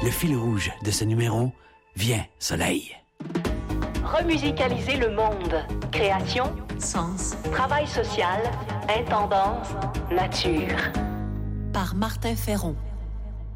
Le fil rouge de ce numéro, viens, soleil. Remusicaliser le monde. Création, Sens. travail social, intendance, nature. Par Martin Ferron.